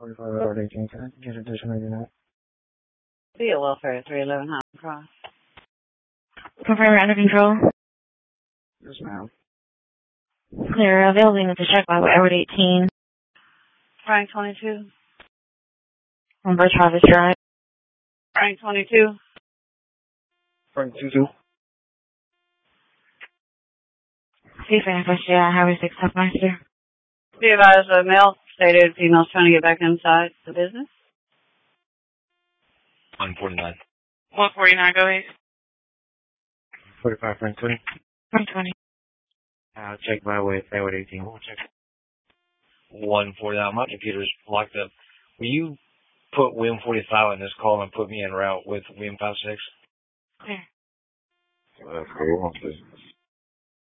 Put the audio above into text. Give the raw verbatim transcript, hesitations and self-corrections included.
forty-five Road eighteen. Can I get additional unit? Be at welfare three eleven Highland Cross. Confirm under control. Yes, ma'am. Clear. Available unit to check by Edward eighteen. Frank twenty-two. On Birch Harvest Drive. Frank twenty-two. Frank two two. See if I see uh, Highway six Southmaster. Be advised a male stated female's trying to get back inside the business. one forty-nine. one forty-nine, go ahead. forty-five Frank twenty. Frank twenty. I'll check by way Edward eighteen. We'll check. one forty-nine. My computer's locked up. Will you put W I M forty-five in this call and put me en route with W I M fifty-six? Clear. Let's go on, please.